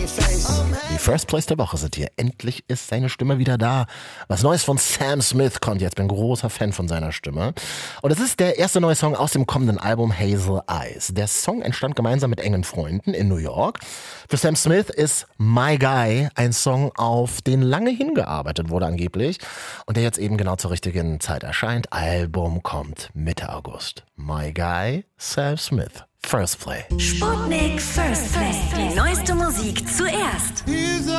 Die First Place der Woche sind hier. Endlich ist seine Stimme wieder da. Was Neues von Sam Smith kommt jetzt. Bin großer Fan von seiner Stimme. Und es ist der erste neue Song aus dem kommenden Album Hazel Eyes. Der Song entstand gemeinsam mit engen Freunden in New York. Für Sam Smith ist My Guy ein Song, auf den lange hingearbeitet wurde angeblich. Und der jetzt eben genau zur richtigen Zeit erscheint. Album kommt Mitte August. My Guy, Sam Smith. First Play. Sputnik First Play. Die neueste Musik zuerst.